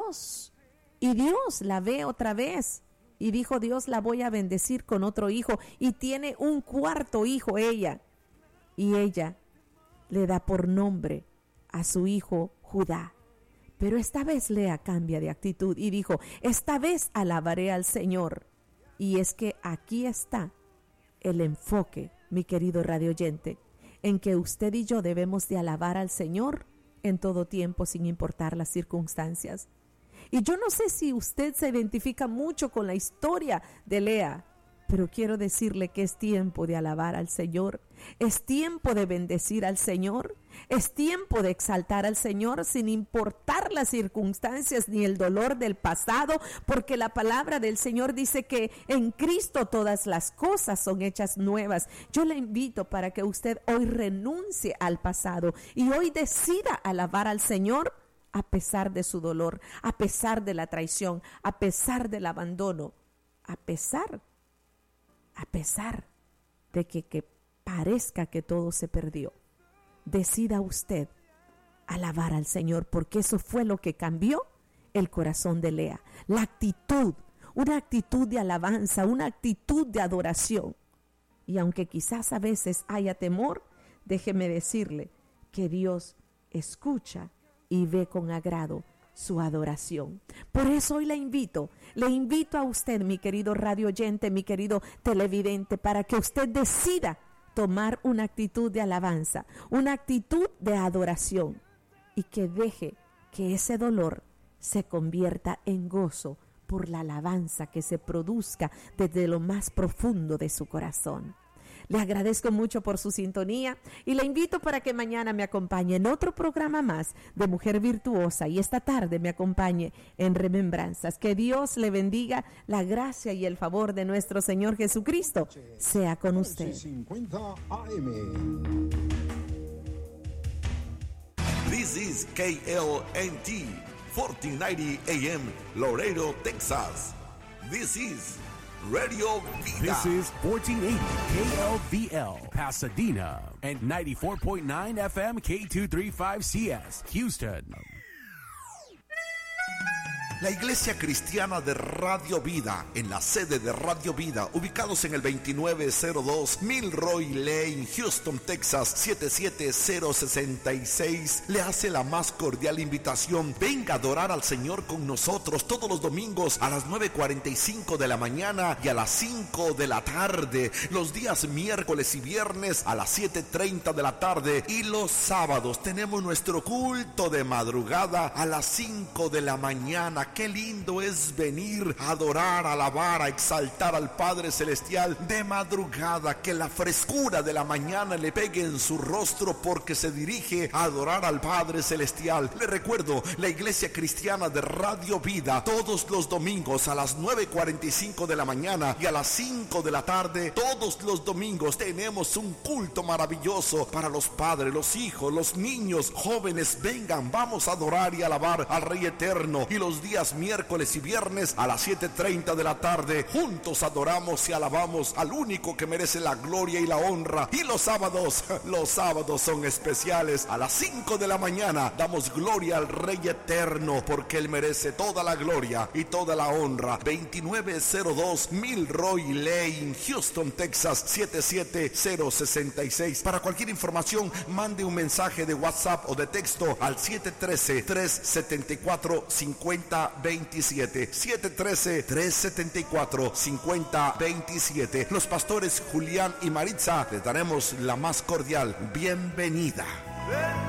Dios. Y Dios la ve otra vez. Y dijo Dios, la voy a bendecir con otro hijo. Y tiene un cuarto hijo ella. Y ella le da por nombre a su hijo Judá. Pero esta vez Lea cambia de actitud y dijo, esta vez alabaré al Señor. Y es que aquí está el enfoque, mi querido radioyente, en que usted y yo debemos de alabar al Señor en todo tiempo, sin importar las circunstancias. Y yo no sé si usted se identifica mucho con la historia de Lea, pero quiero decirle que es tiempo de alabar al Señor, es tiempo de bendecir al Señor, es tiempo de exaltar al Señor sin importar las circunstancias ni el dolor del pasado, porque la palabra del Señor dice que en Cristo todas las cosas son hechas nuevas. Yo le invito para que usted hoy renuncie al pasado y hoy decida alabar al Señor a pesar de su dolor, a pesar de la traición, a pesar del abandono, a pesar de que parezca que todo se perdió. Decida usted alabar al Señor, porque eso fue lo que cambió el corazón de Lea. La actitud, una actitud de alabanza, una actitud de adoración. Y aunque quizás a veces haya temor, déjeme decirle que Dios escucha y ve con agrado su adoración. Por eso hoy le invito a usted, mi querido radio oyente, mi querido televidente, para que usted decida tomar una actitud de alabanza, una actitud de adoración, y que deje que ese dolor se convierta en gozo por la alabanza que se produzca desde lo más profundo de su corazón. Le agradezco mucho por su sintonía y le invito para que mañana me acompañe en otro programa más de Mujer Virtuosa y esta tarde me acompañe en Remembranzas. Que Dios le bendiga, la gracia y el favor de nuestro Señor Jesucristo sea con usted. 50 AM. This is KLNT 1490 AM Laredo, Texas. This is Radio Vida. This is 1480 KLVL Pasadena and 94.9 FM K235CS Houston. La Iglesia Cristiana de Radio Vida, en la sede de Radio Vida, ubicados en el 2902 Milroy Lane, Houston, Texas, 77066, le hace la más cordial invitación. Venga a adorar al Señor con nosotros todos los domingos a las 9:45 de la mañana y a las 5 de la tarde, los días miércoles y viernes a las 7:30 de la tarde, y los sábados tenemos nuestro culto de madrugada a las 5 de la mañana. Qué lindo es venir a adorar, a alabar, a exaltar al Padre Celestial de madrugada. Que la frescura de la mañana le pegue en su rostro porque se dirige a adorar al Padre Celestial. Le recuerdo, la Iglesia Cristiana de Radio Vida, todos los domingos a las 9:45 de la mañana y a las 5 de la tarde, todos los domingos tenemos un culto maravilloso para los padres, los hijos, los niños, jóvenes. Vengan, vamos a adorar y alabar al Rey Eterno. Y los días miércoles y viernes a las 7:30 de la tarde, juntos adoramos y alabamos al único que merece la gloria y la honra. Y los sábados son especiales. A las 5 de la mañana damos gloria al Rey Eterno, porque Él merece toda la gloria y toda la honra. 2902 Milroy Lane, Houston, Texas, 77066. Para cualquier información, mande un mensaje de WhatsApp o de texto al 713-374-5027. 713-374-5027. Los pastores Julián y Maritza les daremos la más cordial bienvenida.